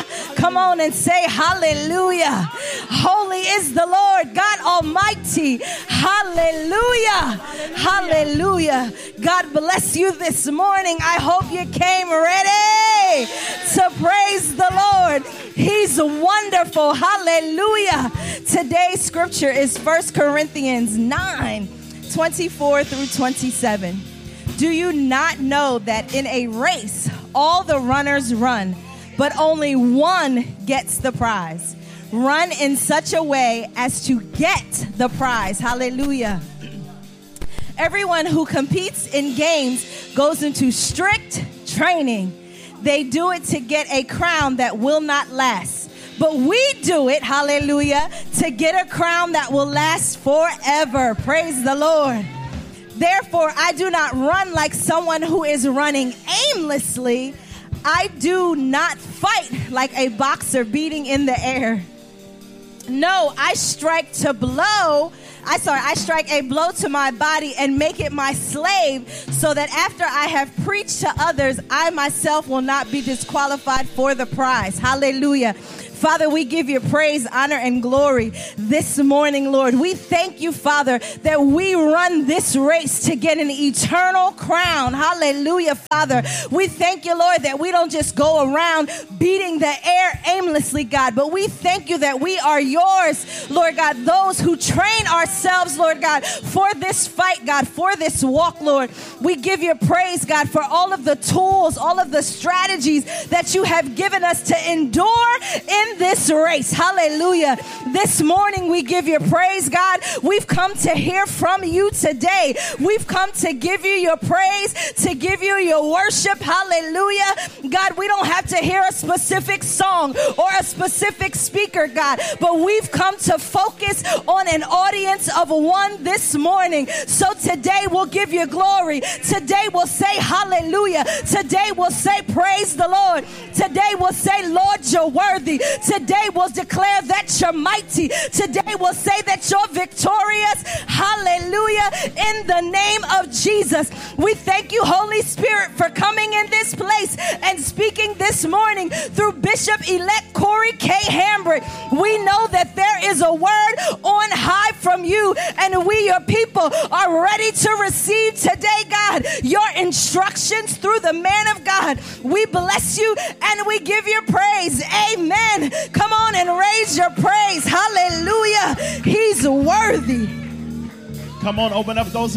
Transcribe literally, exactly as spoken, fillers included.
Come on and say hallelujah. Holy is the Lord God Almighty. Hallelujah. Hallelujah. God bless you this morning. I hope you came ready to praise the Lord. He's wonderful. Hallelujah. Today's scripture is First Corinthians nine, twenty-four through twenty-seven. Do you not know that in a race, all the runners run, but only one gets the prize? Run in such a way as to get the prize. Hallelujah. Everyone who competes in games goes into strict training. They do it to get a crown that will not last. But we do it, hallelujah, to get a crown that will last forever. Praise the Lord. Therefore, I do not run like someone who is running aimlessly. I do not fight like a boxer beating in the air. No, I strike to blow. I sorry, I strike a blow to my body and make it my slave, so that after I have preached to others, I myself will not be disqualified for the prize. Hallelujah. Father, we give you praise, honor, and glory this morning, Lord. We thank you, Father, that we run this race to get an eternal crown. Hallelujah, Father. We thank you, Lord, that we don't just go around beating the air aimlessly, God, but we thank you that we are yours, Lord God, those who train ourselves, Lord God, for this fight, God, for this walk, Lord. We give you praise, God, for all of the tools, all of the strategies that you have given us to endure in this race. Hallelujah. This morning we give you praise, God. We've come to hear from you today. We've come to give you your praise, to give you your worship. Hallelujah. God, we don't have to hear a specific song or a specific speaker, God, but we've come to focus on an audience of one this morning. So today we'll give you glory. Today we'll say hallelujah. Today we'll say praise the Lord. Today we'll say, Lord, you're worthy. Today we'll declare that you're mighty. Today we'll say that you're victorious. Hallelujah. In the name of Jesus, we thank you, Holy Spirit, for coming in this place and speaking this morning through Bishop-elect Corey K. Hambrick. We know that there is a word on high from you, and we, your people, are ready to receive today, God, your instructions through the man of God. We bless you and we give you praise. Amen. Come on and raise your praise. Hallelujah. He's worthy. Come on, open up those